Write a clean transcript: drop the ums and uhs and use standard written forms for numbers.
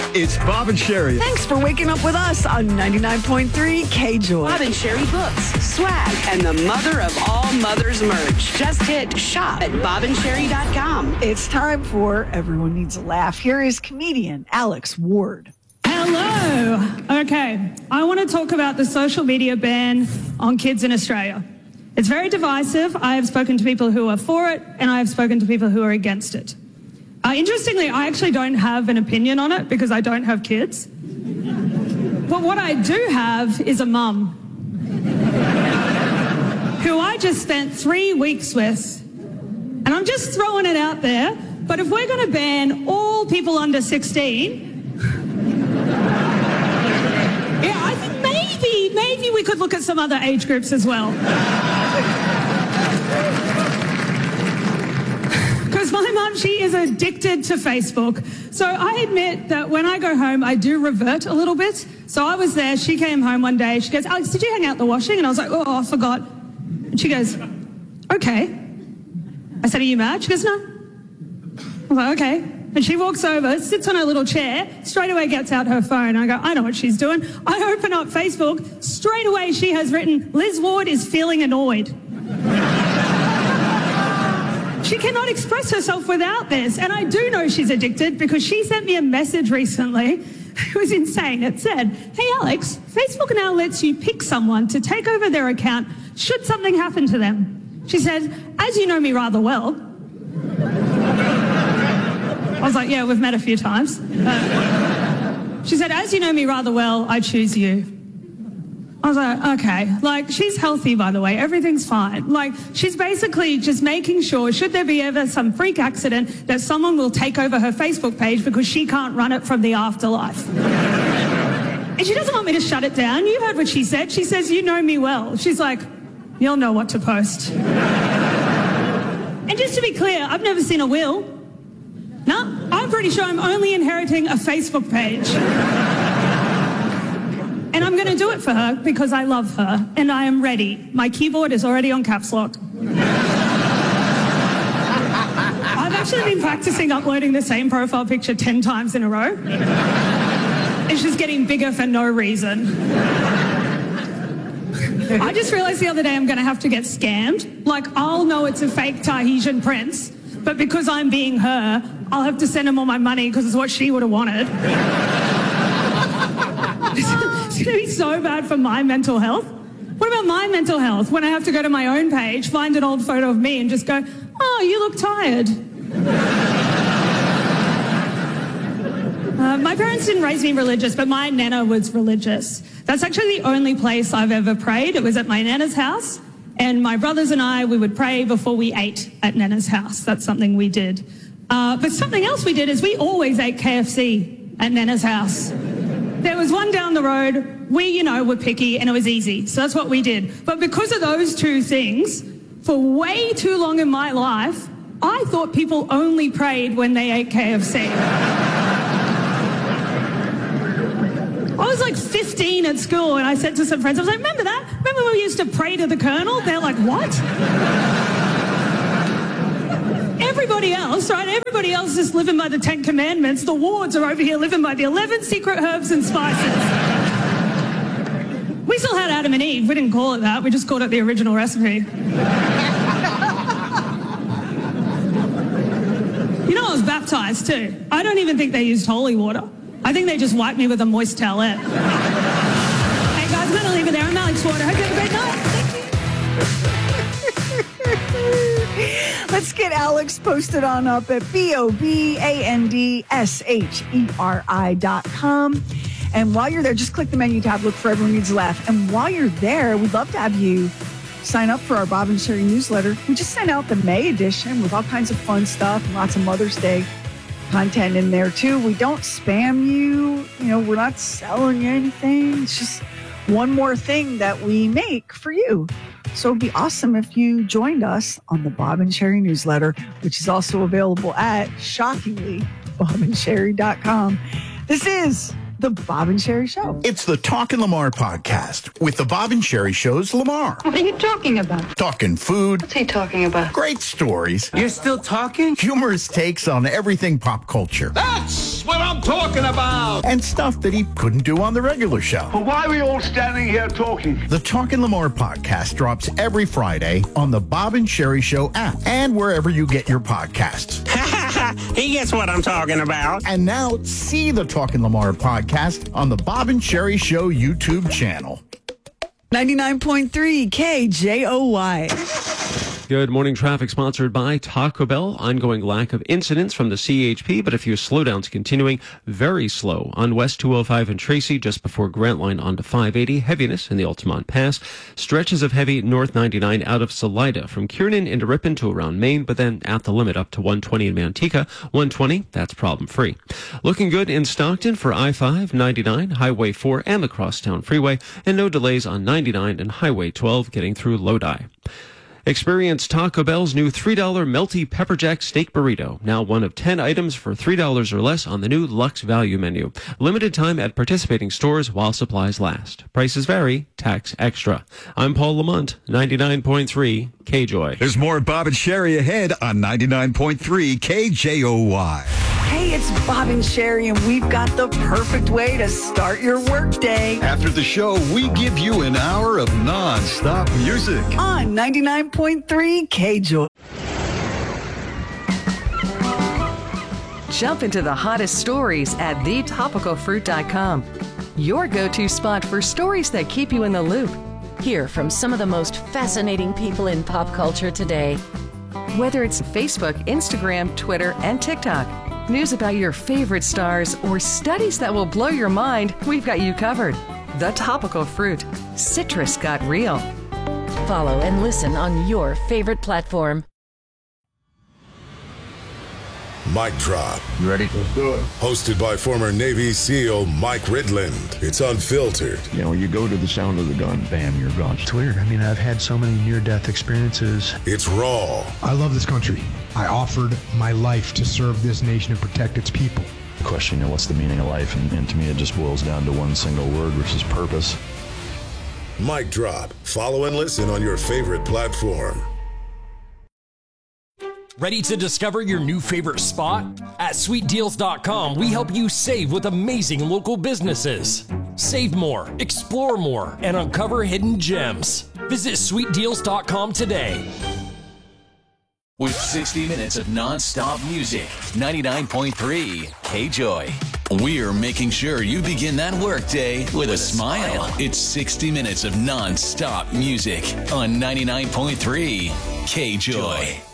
It's Bob and Sherry. Thanks for waking up with us on 99.3 K-Joy. Bob and Sherry books, swag, and the mother of all mothers merch. Just hit shop at bobandsherry.com. It's time for Everyone Needs a Laugh. Here is comedian Alex Ward. Hello. Okay, I want to talk about the social media ban on kids in Australia. It's very divisive. I have spoken to people who are for it, and I have spoken to people who are against it. Interestingly, I actually don't have an opinion on it because I don't have kids. But what I do have is a mum who I just spent 3 weeks with. And I'm just throwing it out there, but if we're going to ban all people under 16, yeah, I think maybe we could look at some other age groups as well. Because my mum, she is addicted to Facebook. So I admit that when I go home, I do revert a little bit. So I was there, she came home one day, she goes, Alex, did you hang out the washing? And I was like, oh, I forgot. And she goes, okay. I said, are you mad? She goes, no. I was like, okay. And she walks over, sits on her little chair, straight away gets out her phone. I go, I know what she's doing. I open up Facebook, straight away she has written, Liz Ward is feeling annoyed. She cannot express herself without this. And I do know she's addicted because she sent me a message recently. It was insane. It said, hey, Alex, Facebook now lets you pick someone to take over their account should something happen to them. She said, as you know me rather well. I was like, yeah, we've met a few times. She said, as you know me rather well, I choose you. I was like, okay. Like, she's healthy, by the way. Everything's fine. Like, she's basically just making sure, should there be ever some freak accident, that someone will take over her Facebook page because she can't run it from the afterlife. And she doesn't want me to shut it down. You heard what she said. She says, you know me well. She's like, you'll know what to post. And just to be clear, I've never seen a will. No, I'm pretty sure I'm only inheriting a Facebook page. And I'm going to do it for her because I love her and I am ready. My keyboard is already on caps lock. I've actually been practicing uploading the same profile picture 10 times in a row. It's just getting bigger for no reason. I just realized the other day I'm going to have to get scammed. Like, I'll know it's a fake Tahitian prince, but because I'm being her, I'll have to send him all my money because it's what she would have wanted. It's going to be so bad for my mental health. What about my mental health when I have to go to my own page, find an old photo of me and just go, oh, you look tired. My parents didn't raise me religious, but my nana was religious. That's actually the only place I've ever prayed. It was at my nana's house. And my brothers and I, we would pray before we ate at nana's house. That's something we did. But something else we did is we always ate KFC at nana's house. There was one down the road. We, were picky and it was easy. So that's what we did. But because of those two things, for way too long in my life, I thought people only prayed when they ate KFC. I was like 15 at school and I said to some friends, I was like, remember that? Remember when we used to pray to the Colonel? They're like, what? Everybody else, right? Everybody else is living by the 10 Commandments. The Wards are over here living by the 11 secret herbs and spices. We still had Adam and Eve. We didn't call it that. We just called it the original recipe. I was baptized too. I don't even think they used holy water. I think they just wiped me with a moist towelette. Hey guys, I'm going to leave it there. I'm Alex Ward. I hope you have a great night. Thank you. Let's get Alex posted on up at BOBANDSHERI.com. And while you're there, just click the menu tab, look for Everyone Needs a Laugh. And while you're there, we'd love to have you sign up for our Bob and Sherry newsletter. We just sent out the May edition with all kinds of fun stuff and lots of Mother's Day content in there too. We don't spam you. We're not selling you anything. It's just one more thing that we make for you. So it'd be awesome if you joined us on the Bob and Sherry newsletter, which is also available at, shockingly, bobandsherry.com. This is The Bob and Sherry Show. It's the Talkin' Lamar podcast with the Bob and Sherry Show's Lamar. What are you talking about? Talking food. What's he talking about? Great stories. You're still talking? Humorous takes on everything pop culture. That's what I'm talking about. And stuff that he couldn't do on the regular show. Well, why are we all standing here talking? The Talkin' Lamar podcast drops every Friday on the Bob and Sherry Show app and wherever you get your podcasts. He gets what I'm talking about. And now see the Talkin' Lamar podcast on the Bob and Sherry Show YouTube channel. 99.3 KJOY. Good morning. Traffic sponsored by Taco Bell. Ongoing lack of incidents from the CHP, but a few slowdowns continuing. Very slow on West 205 and Tracy just before Grantline onto 580. Heaviness in the Altamont Pass. Stretches of heavy North 99 out of Salida from Kiernan into Ripon to around Maine, but then at the limit up to 120 in Manteca. 120, that's problem free. Looking good in Stockton for I-5, 99, Highway 4 and the Crosstown Freeway, and no delays on 99 and Highway 12 getting through Lodi. Experience Taco Bell's new $3 melty pepper jack steak burrito. Now one of 10 items for $3 or less on the new Luxe Value menu. Limited time at participating stores while supplies last. Prices vary. Tax extra. I'm Paul Lamont, 99.3 KJOY. There's more Bob and Sherry ahead on 99.3 KJOY. Hey, it's Bob and Sherry, and we've got the perfect way to start your workday. After the show, we give you an hour of non-stop music. On 99.3 KJOY. Jump into the hottest stories at thetopicalfruit.com. Your go-to spot for stories that keep you in the loop. Hear from some of the most fascinating people in pop culture today. Whether it's Facebook, Instagram, Twitter, and TikTok. News about your favorite stars or studies that will blow your mind, we've got you covered. The Topical Fruit. Citrus got real. Follow and listen on your favorite platform. Mic Drop. You ready? Let's do it. Hosted by former Navy SEAL Mike Ridland. It's unfiltered. You know, you go to the sound of the gun, bam, you're gone. It's weird. I mean, I've had so many near-death experiences. It's raw. I love this country. I offered my life to serve this nation and protect its people. The question, what's the meaning of life? And to me, it just boils down to one single word, which is purpose. Mic Drop. Follow and listen on your favorite platform. Ready to discover your new favorite spot? At sweetdeals.com, we help you save with amazing local businesses. Save more, explore more, and uncover hidden gems. Visit sweetdeals.com today. With 60 minutes of non-stop music, 99.3 KJOY. We're making sure you begin that workday with a smile. It's 60 minutes of non-stop music on 99.3 KJOY.